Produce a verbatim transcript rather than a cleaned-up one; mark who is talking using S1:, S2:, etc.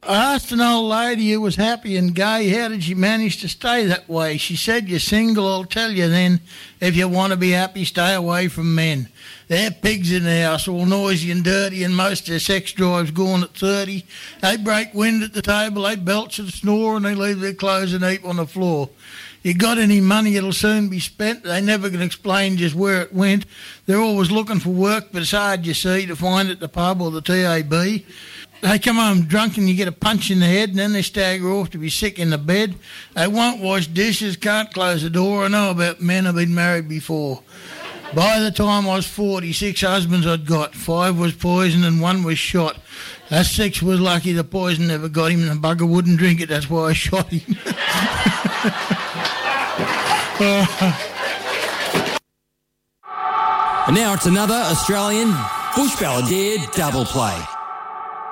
S1: I asked an old lady who was happy and gay, how did she manage to stay that way? She said, you're single, I'll tell you then. If you want to be happy, stay away from men. They're pigs in the house, all noisy and dirty, and most of their sex drive's gone at thirty. They break wind at the table, they belch and snore, and they leave their clothes in a heap on the floor. You got any money, it'll soon be spent. They never can explain just where it went. They're always looking for work, but it's hard, you see, to find it at the pub or the T A B. They come home drunk and you get a punch in the head, and then they stagger off to be sick in the bed. They won't wash dishes, can't close the door. I know about men who've been married before. By the time I was forty, six husbands I'd got. Five was poisoned and one was shot. That six was lucky the poison never got him, and the bugger wouldn't drink it. That's why I shot him.
S2: And now it's another Australian Bush Balladeer double play.